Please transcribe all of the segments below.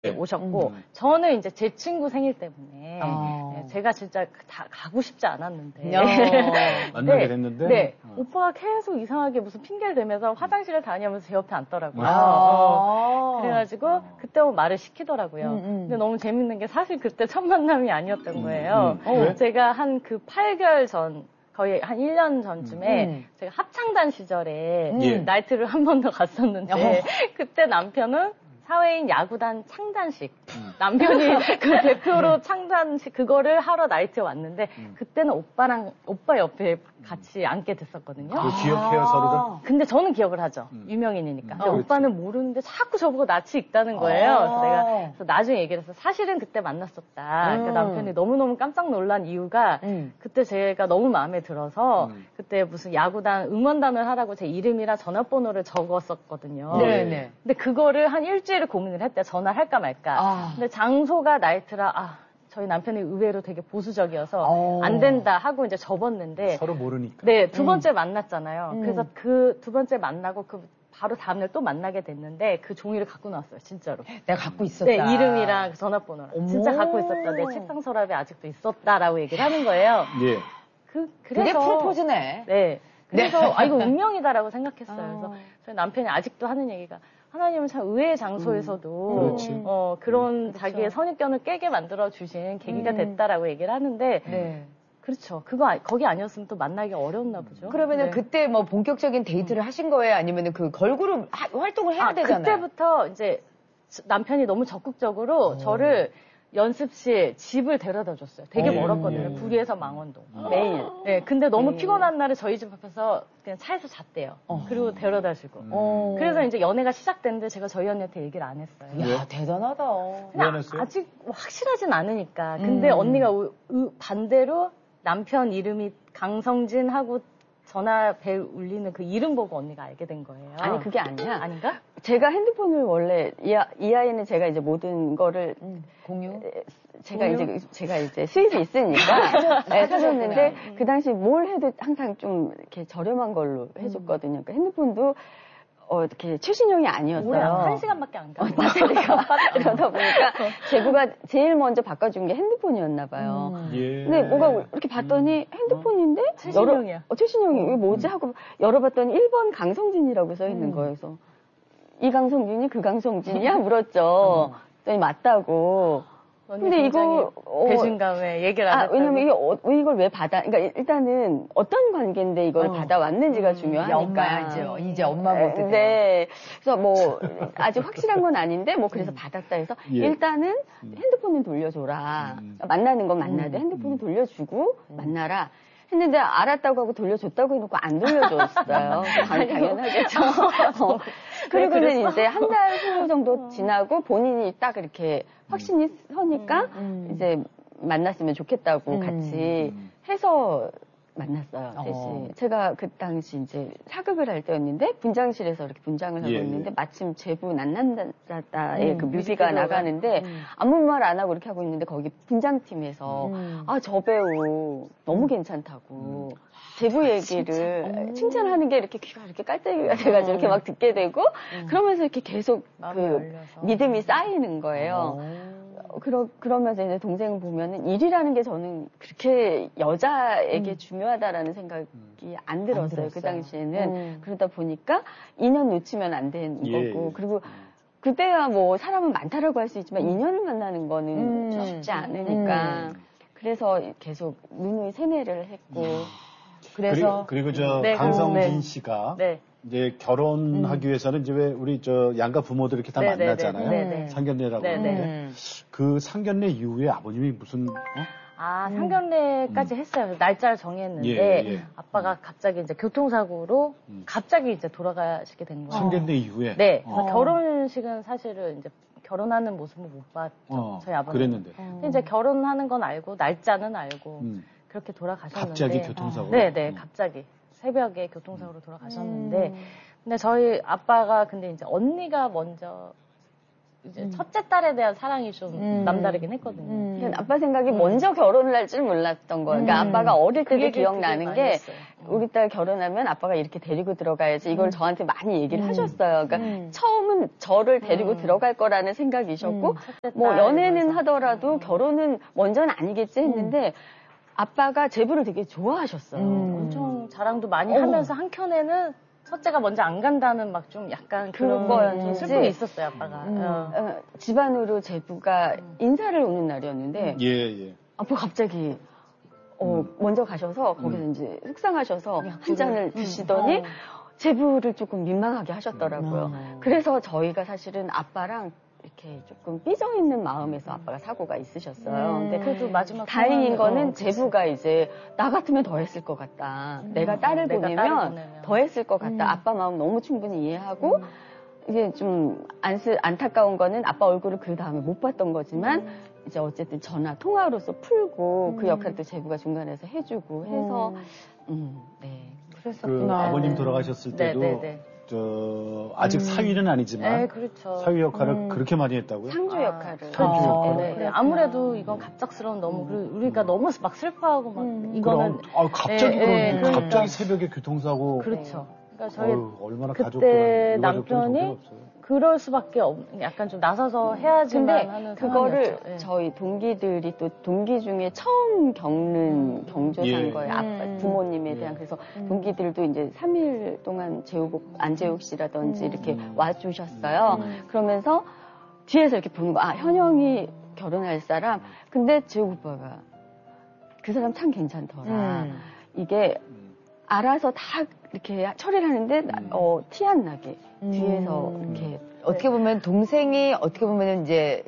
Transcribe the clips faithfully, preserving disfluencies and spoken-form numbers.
오셨고 음. 저는 이제 제 친구 생일 때문에 어. 네, 제가 진짜 다 가고 싶지 않았는데 어. 만나게 됐는데 네, 어. 오빠가 계속 이상하게 무슨 핑계를 대면서 화장실에 다니면서 제 옆에 앉더라고요. 아. 어. 그래가지고 어. 그때 말을 시키더라고요. 음, 음. 근데 너무 재밌는 게 사실 그때 첫 만남이 아니었던 거예요. 음, 음. 왜? 제가 한 그 팔 개월 전 거의 한 일 년 전쯤에 음. 제가 합창단 시절에 예. 나이트를 한 번 더 갔었는데 어. 그때 남편은 사회인 야구단 창단식 음. 남편이 그 대표로 창단식 그거를 하러 나이트에 왔는데 음. 그때는 오빠랑 오빠 옆에 같이 앉게 됐었거든요. 그걸 기억해요, 서로를? 근데 저는 기억을 하죠. 음. 유명인이니까. 음. 근데 어, 오빠는 모르는데 자꾸 저보고 낯이 익다는 거예요. 그래서 내가 그래서 나중에 얘기를 해서 사실은 그때 만났었다. 음. 그러니까 남편이 너무너무 깜짝 놀란 이유가 음. 그때 제가 너무 마음에 들어서 음. 그때 무슨 야구단 응원단을 하라고 제 이름이랑 전화번호를 적었었거든요. 네네. 근데 그거를 한 일주일을 고민을 했대. 전화를 할까 말까. 아. 근데 장소가 나이트라 아 저희 남편이 의외로 되게 보수적이어서 어. 안 된다 하고 이제 접었는데 서로 모르니까. 네, 두 음. 번째 만났잖아요. 음. 그래서 그 두 번째 만나고 그 바로 다음날 또 만나게 됐는데 그 종이를 갖고 나왔어요, 진짜로. 내가 갖고 있었다. 네, 이름이랑 전화번호랑. 어머. 진짜 갖고 있었다. 내 책상 서랍에 아직도 있었다라고 얘기를 하는 거예요. 예. 그, 그게 그래서. 프로포즈네. 네. 그래서, 네. 아, 이거 운명이다라고 생각했어요. 어. 그래서 저희 남편이 아직도 하는 얘기가 하나님은 참 의외의 장소에서도 음. 그렇지. 어, 그런 그렇죠. 자기의 선입견을 깨게 만들어 주신 계기가 음. 됐다라고 얘기를 하는데 네. 그렇죠. 그거 아- 거기 아니었으면 또 만나기 어려웠나 보죠. 그러면은 네. 그때 뭐 본격적인 데이트를 하신 거예요? 아니면은 그 걸그룹 하- 활동을 해야 아, 되잖아요. 그때부터 이제 남편이 너무 적극적으로 어. 저를 연습실 집을 데려다 줬어요. 되게 어. 멀었거든요. 음. 구리에서 망원동. 아. 매일. 네, 근데 너무 매일. 피곤한 날에 저희 집 앞에서 그냥 차에서 잤대요. 어. 그리고 데려다 주고. 음. 어. 그래서 이제 연애가 시작됐는데 제가 저희 언니한테 얘기를 안 했어요. 왜? 야, 대단하다. 왜 안 했어요? 아직 확실하진 않으니까. 근데 음. 언니가 우- 우- 반대로 남편 이름이 강성진하고 전화 벨 울리는 그 이름 보고 언니가 알게 된 거예요. 아니 그게 아니야. 아닌가? 제가 핸드폰을 원래 이, 아, 이 아이는 제가 이제 모든 거를 음, 공유? 에, 제가 공유? 이제 제가 이제 수입이 있으니까 네, 사줬는데 그 당시 뭘 해도 항상 좀 이렇게 저렴한 걸로 해줬거든요. 그러니까 핸드폰도 어, 이렇게 최신형이 아니었어요. 오래 한 시간밖에 안 가. 배터리가 이러다 보니까 제부가 제일 먼저 바꿔준 게 핸드폰이었나 봐요. 음. 예. 근데 뭐가 이렇게 봤더니 핸드폰인데 최신형이야. 열어, 어, 최신형이 이게 뭐지 하고 열어봤더니 일 번 강성진이라고 써 있는 음. 거예요. 그래서 이 강성진이 그 강성진이야 물었죠. 그랬더니 맞다고. 언니 근데 굉장히 이거 어, 배신감에 얘기를 안 아, 했다고. 왜냐면 이게 어, 이걸 왜 받아? 그러니까 일단은 어떤 관계인데 이걸 어. 받아왔는지가 음, 이제 중요하니까. 엄마야, 이제, 이제 엄마 볼 때. 네. 그래서 뭐 아직 확실한 건 아닌데 뭐 그래서 받았다 해서 예. 일단은 음. 핸드폰은 돌려줘라. 음. 만나는 건 만나되 음. 핸드폰은 돌려주고 만나라. 했는데 알았다고 하고 돌려줬다고 해놓고 안 돌려줬어요. 당- 당연하겠죠. 어. 그리고는 이제 한 달 후 정도 지나고 본인이 딱 이렇게 확신이 서니까 음. 이제 만났으면 좋겠다고 음. 같이 음. 해서 만났어요, 어. 셋이. 제가 그 당시 이제 사극을 할 때였는데 분장실에서 이렇게 분장을 하고 예, 있는데 예. 마침 제부 난남자다의 음, 그 뮤비가 뮤직비디오가. 나가는데 음. 아무 말 안 하고 이렇게 하고 있는데 거기 분장팀에서 음. 아, 저 배우 너무 괜찮다고 음. 제부 얘기를 음. 칭찬하는 게 이렇게 귀가 이렇게 깔때기가 돼가지고 이렇게 막 듣게 되고 그러면서 이렇게 계속 마음이 그 열려서. 믿음이 쌓이는 거예요. 어. 어, 그러, 그러면서 이제 동생을 보면은 일이라는 게 저는 그렇게 여자에게 음. 중요하다라는 생각이 안 들었어요. 그 들었어요. 당시에는. 음. 그러다 보니까 인연 놓치면 안 되는 예. 거고. 그리고 그때야 뭐 사람은 많다라고 할 수 있지만 인연을 만나는 거는 음. 쉽지 않으니까. 음. 그래서 계속 누누이 세뇌를 했고. 그래서. 그리고, 그리고 저 네, 강성진 네. 씨가 네. 이제 결혼하기 위해서는 이제 왜 우리 저 양가 부모들 이렇게 다 네, 네, 만나잖아요. 네, 네. 상견례라고 네, 하는데 네. 음. 그 상견례 이후에 아버님이 무슨 어? 아, 음. 상견례까지 했어요. 그래서 날짜를 정했는데 예, 예. 아빠가 갑자기 이제 교통사고로 음. 갑자기 이제 돌아가시게 된 거예요. 상견례 이후에 네. 그래서 어. 결혼식은 사실은 이제 결혼하는 모습을 못 봤죠. 어, 저희 아버님. 그랬는데 근데 이제 결혼하는 건 알고 날짜는 알고 음. 그렇게 돌아가셨는데 갑자기 교통사고로? 네, 네. 음. 갑자기 새벽에 교통사고로 돌아가셨는데 음. 근데 저희 아빠가 근데 이제 언니가 먼저 이제 첫째 딸에 대한 사랑이 좀 음. 남다르긴 했거든요. 음. 그러니까 아빠 생각이 먼저 결혼을 할 줄 몰랐던 거예요. 그러니까 음. 아빠가 어릴 그 때도 얘기를 기억나는 되게 게 많이 했어요. 우리 딸 결혼하면 아빠가 이렇게 데리고 들어가야지 이걸 저한테 많이 얘기를 음. 하셨어요. 그러니까 음. 처음은 저를 데리고 음. 들어갈 거라는 생각이셨고 음. 첫째 뭐 딸 연애는 이러면서. 하더라도 음. 결혼은 먼저는 아니겠지 했는데 아빠가 제부를 되게 좋아하셨어요. 음. 엄청 자랑도 많이 어. 하면서 한켠에는 첫째가 먼저 안 간다는 막 좀 약간 그런 그거였는지. 좀 슬픔이 있었어요, 아빠가. 음. 어. 어, 집안으로 제부가 음. 인사를 오는 날이었는데 예, 예. 아빠 갑자기 어, 먼저 가셔서 거기서 이제 속상하셔서 한 잔을 드시더니 어. 제부를 조금 민망하게 하셨더라고요. 음. 그래서 저희가 사실은 아빠랑 이렇게 조금 삐져 있는 마음에서 아빠가 사고가 있으셨어요. 음. 근데 그래도 마지막 다행인 상황은, 거는 어, 제부가 이제 나 같으면 더 했을 것 같다. 내가 딸을 내가 보내면, 딸을 보내면. 더 했을 것 같다. 음. 아빠 마음 너무 충분히 이해하고 이게 좀 안쓰, 안타까운 거는 아빠 얼굴을 그 다음에 못 봤던 거지만 이제 어쨌든 전화 통화로서 풀고 그 역할도 제부가 중간에서 해주고 해서 음, 네. 그 그랬었구나. 아버님 네. 돌아가셨을 네, 때도 네, 네. 저 아직 음. 사위는 아니지만 네, 그렇죠. 사위 역할을 음. 그렇게 많이 했다고요? 상주 아, 역할을 상주 어, 역할을. 네, 네. 그랬구나. 아무래도 이건 갑작스러운 너무 그리고 우리가 너무 막 슬퍼하고 막 음. 이거는 그럼 아, 갑자기 예, 그런 예, 갑자기 그러니까. 새벽에 교통사고 그렇죠. 그러니까 저희 어휴, 얼마나 그때 가족들은 남편이 정신이 없어요. 그럴 수밖에 없, 약간 좀 나서서 해야지만 근데 하는 그거를 상황이었죠. 예. 저희 동기들이 또 동기 중에 처음 겪는 경조사인 예. 거예요. 아빠, 음. 부모님에 예. 대한. 그래서 음. 동기들도 이제 삼 일 동안 재우고, 안재욱 씨라든지 음. 이렇게 음. 와주셨어요. 음. 그러면서 뒤에서 이렇게 보는 거, 아, 현영이 결혼할 사람. 근데 재욱 오빠가 그 사람 참 괜찮더라. 음. 이게 음. 알아서 다 이렇게 처리를 하는데, 음. 어, 티 안 나게. 음. 뒤에서 이렇게. 어떻게 보면 동생이 어떻게 보면 이제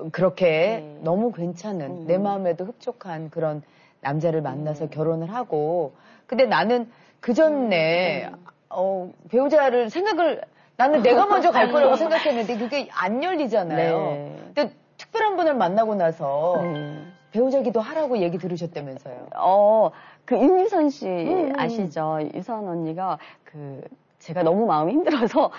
그렇게 네. 너무 괜찮은 음. 내 마음에도 흡족한 그런 남자를 만나서 결혼을 하고 근데 나는 그 전에 어, 배우자를 생각을 나는 내가 먼저 갈 거라고 생각했는데 그게 안 열리잖아요. 네. 근데 특별한 분을 만나고 나서 네. 배우자기도 하라고 얘기 들으셨다면서요. 어, 그 윤유선 씨 음, 음. 아시죠? 유선 언니가 그 제가 너무 마음이 힘들어서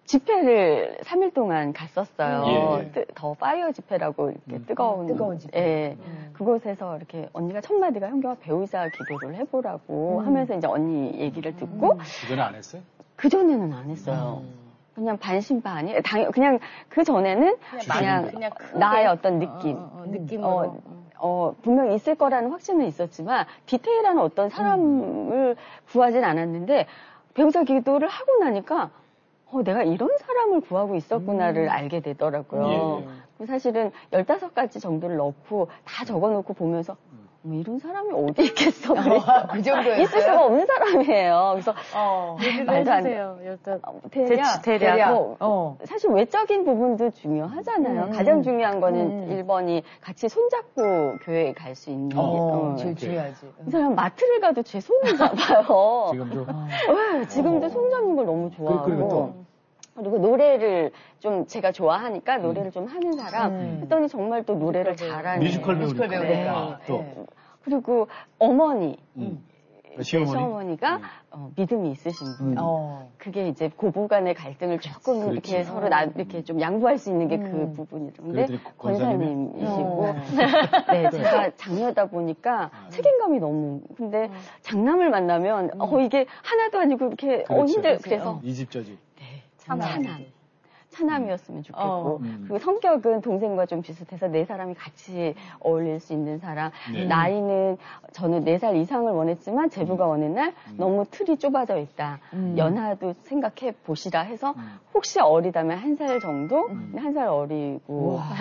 집회를 삼 일 동안 갔었어요. 예, 예. 뜨, 더 파이어 집회라고 이렇게 음. 뜨거운 뜨거운 집회. 예. 음. 그곳에서 이렇게 언니가 첫 마디가 형규가 배우자 기도를 해보라고 음. 하면서 이제 언니 얘기를 듣고 그건 안 했어요? 그 전에는 안 했어요. 음. 그냥 반신반의 당 그냥 그 전에는 그냥, 그냥 크게. 나의 어떤 느낌. 어, 어, 어, 느낌으로. 어, 어, 분명히 있을 거라는 확신은 있었지만 디테일한 어떤 사람을 구하진 않았는데 배우자 기도를 하고 나니까 어, 내가 이런 사람을 구하고 있었구나를 음. 알게 되더라고요. 예. 사실은 열다섯 가지 정도를 넣고 다 적어놓고 보면서 뭐 이런 사람이 어디 있겠어. 그랬어. 그 정도였어요? 있을 수가 없는 사람이에요. 그래서 어. 얘기를 말도 안 돼. 해주세요. 일단 어, 대략, 대략, 대략. 뭐, 어. 사실 외적인 부분도 중요하잖아요. 음, 가장 음. 중요한 거는 음. 일 번이 같이 손잡고 교회에 갈 수 있는. 어, 어. 제일 중요하지. 이 사람 마트를 가도 제 손을 잡아요. 지금도 네, 지금도 손 잡는 걸 너무 좋아하고. 그리고 또 그리고 노래를 좀 제가 좋아하니까 노래를 좀 하는 사람 음. 했더니 정말 또 노래를 잘하는 뮤지컬 배우니까. 뮤지컬 배우니까. 아, 또 네. 그리고 어머니 음. 네, 시어머니? 시어머니가 음. 어, 믿음이 있으신 분. 음. 어. 그게 이제 고부간의 갈등을 조금 그렇지. 이렇게 서로 나, 이렇게 좀 양보할 수 있는 게 그 음. 부분이죠. 근데 그랬더니 권사님이? 권사님이시고 어. 네, 제가 장녀다 보니까 아. 책임감이 너무 근데 장남을 만나면 어 이게 하나도 아니고 이렇게 어 그렇죠. 힘들 그래서 이 집 저 집. 네, 차남. 차남. 차남이었으면 좋겠고 어. 음. 그리고 성격은 동생과 좀 비슷해서 네 사람이 같이 어울릴 수 있는 사람. 네. 나이는 저는 네 살 이상을 원했지만 제부가 원했는 날 음. 너무 틀이 좁아져 있다. 음. 연하도 생각해 보시라 해서 음. 혹시 어리다면 한 살 정도? 음. 한 살 어리고 와.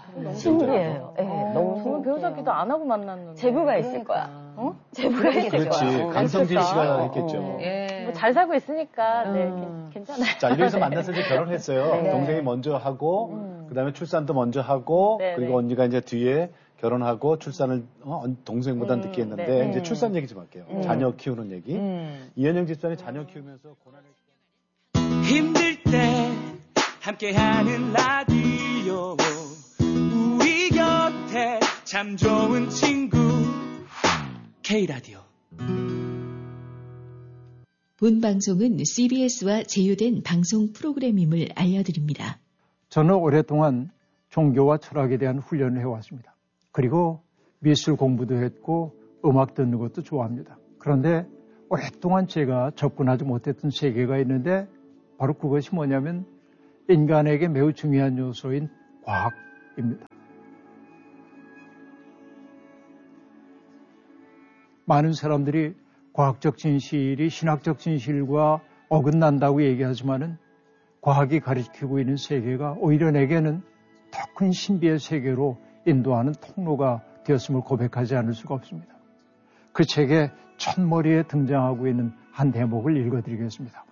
신기해요. 네, 어. 너무 정말 배우자 기도 신기해요. 안 하고 만났는데. 제부가 있을 그러니까. 거야. 어? 제부가 있을 그렇지. 거야. 강성진 씨가 어, 했겠죠. 어. 예. 뭐 잘 살고 있으니까 네, 음. 괜- 괜찮아요. 자, 이래서 만나서 이제 결혼했어요. 네. 동생이 먼저 하고, 음. 그 다음에 출산도 먼저 하고, 네, 그리고 네. 언니가 이제 뒤에 결혼하고 출산을 어, 동생보다 음, 늦게 했는데, 네. 이제 음. 출산 얘기 좀 할게요. 음. 자녀 키우는 얘기. 음. 이현영 집사님 자녀 키우면서 고난을. 힘들 때 함께하는 라디오 우리 곁에 참 좋은 친구 K라디오. 본 방송은 씨비에스와 제휴된 방송 프로그램임을 알려드립니다. 저는 오랫동안 종교와 철학에 대한 훈련을 해왔습니다. 그리고 미술 공부도 했고 음악 듣는 것도 좋아합니다. 그런데 오랫동안 제가 접근하지 못했던 세계가 있는데 바로 그것이 뭐냐면 인간에게 매우 중요한 요소인 과학입니다. 많은 사람들이 과학적 진실이 신학적 진실과 어긋난다고 얘기하지만은 과학이 가리키고 있는 세계가 오히려 내게는 더 큰 신비의 세계로 인도하는 통로가 되었음을 고백하지 않을 수가 없습니다. 그 책의 첫머리에 등장하고 있는 한 대목을 읽어드리겠습니다.